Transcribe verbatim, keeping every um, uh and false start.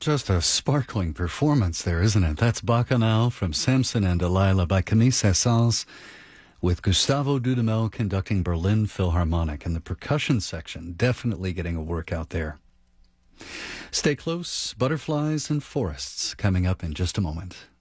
Just a sparkling performance there, isn't it? That's Bacchanal from Samson and Delilah by Camille Saint-Saëns, with Gustavo Dudamel conducting Berlin Philharmonic, and the percussion section definitely getting a workout there. Stay close. Butterflies and Forests coming up in just a moment.